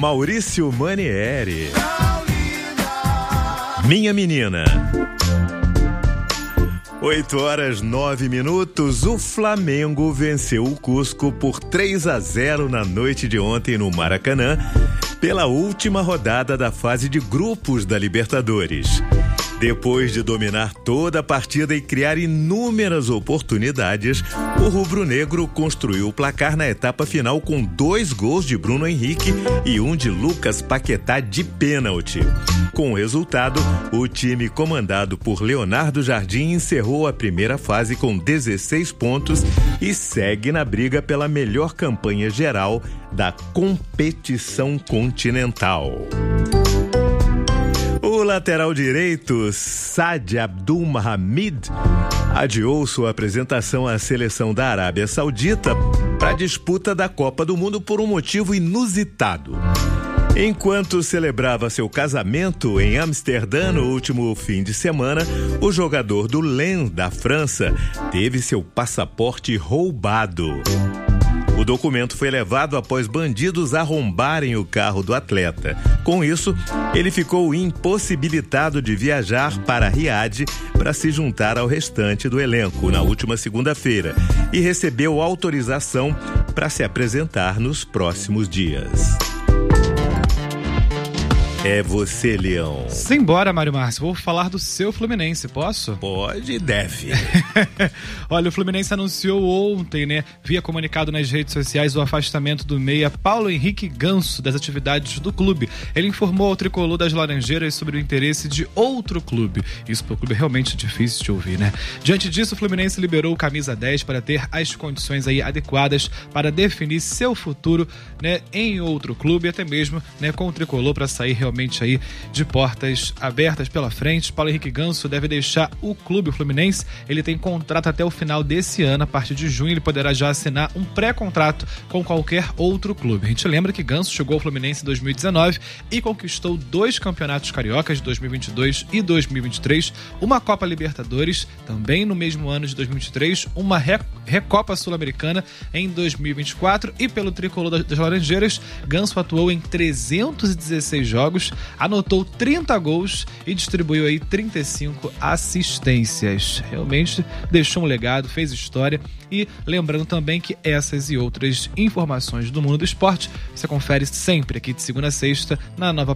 Maurício Manieri. Minha menina. 8h09. O Flamengo venceu o Cusco por 3-0 na noite de ontem no Maracanã, pela última rodada da fase de grupos da Libertadores. Depois de dominar toda a partida e criar inúmeras oportunidades, o rubro-negro construiu o placar na etapa final com 2 gols de Bruno Henrique e um de Lucas Paquetá de pênalti. Com o resultado, o time comandado por Leonardo Jardim encerrou a primeira fase com 16 pontos e segue na briga pela melhor campanha geral da competição continental. O lateral direito, Saad Abdulhamid, adiou sua apresentação à seleção da Arábia Saudita para a disputa da Copa do Mundo por um motivo inusitado. Enquanto celebrava seu casamento em Amsterdã no último fim de semana, o jogador do Lens, da França, teve seu passaporte roubado. O documento foi levado após bandidos arrombarem o carro do atleta. Com isso, ele ficou impossibilitado de viajar para Riad para se juntar ao restante do elenco na última segunda-feira e recebeu autorização para se apresentar nos próximos dias. É você, Leão. Simbora, Mário Márcio. Vou falar do seu Fluminense, posso? Pode e deve. Olha, o Fluminense anunciou ontem, via comunicado nas redes sociais, o afastamento do meia Paulo Henrique Ganso das atividades do clube. Ele informou ao tricolor das Laranjeiras sobre o interesse de outro clube. Isso para o clube é realmente difícil de ouvir, né? Diante disso, o Fluminense liberou o camisa 10 para ter as condições aí adequadas para definir seu futuro, em outro clube, até mesmo, com o tricolor para sair realmente aí de portas abertas pela frente. Paulo Henrique Ganso deve deixar o clube, o Fluminense. Ele tem contrato até o final desse ano. A partir de junho ele poderá já assinar um pré-contrato com qualquer outro clube. A gente lembra que Ganso chegou ao Fluminense em 2019 e conquistou 2 campeonatos cariocas de 2022 e 2023, uma Copa Libertadores também no mesmo ano de 2023, uma Recopa Sul-Americana em 2024 e pelo tricolor das Laranjeiras, Ganso atuou em 316 jogos, anotou 30 gols e distribuiu aí 35 assistências. Realmente deixou um legado, fez história. E lembrando também que essas e outras informações do mundo do esporte você confere sempre aqui de segunda a sexta na Nova